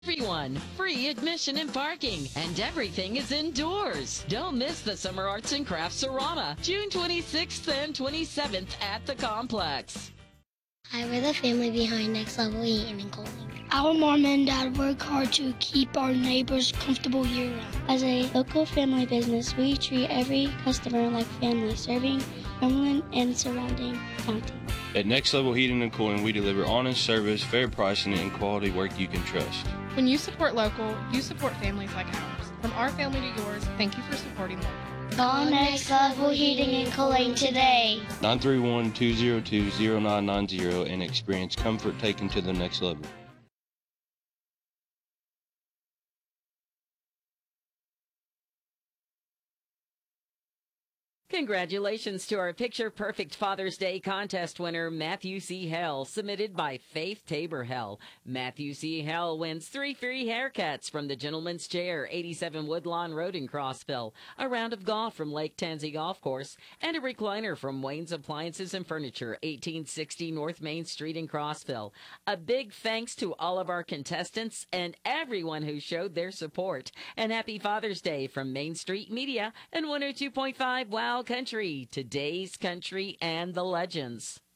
Everyone, free admission and parking, and everything is indoors. Don't miss the Summer Arts and Crafts Sorama, June 26th and 27th at the complex. Hi, we're the family behind Next Level Heating and Cooling. Our mom and dad work hard to keep our neighbors comfortable year-round. As a local family business, we treat every customer like family, serving Cumberland and surrounding county. At Next Level Heating and Cooling, we deliver honest service, fair pricing, and quality work you can trust. When you support local, you support families like ours. From our family to yours, thank you for supporting local. Call Next Level Heating and Cooling today. 931-202-0990 and experience comfort taken to the next level. Congratulations to our Picture Perfect Father's Day contest winner, Matthew C. Hell, submitted by Faith Tabor Hell. Matthew C. Hell wins 3 free haircuts from the Gentleman's Chair, 87 Woodlawn Road in Crossville, a round of golf from Lake Tansy Golf Course, and a recliner from Wayne's Appliances and Furniture, 1860 North Main Street in Crossville. A big thanks to all of our contestants and everyone who showed their support. And happy Father's Day from Main Street Media and 102.5 Wow Country, today's country and the legends.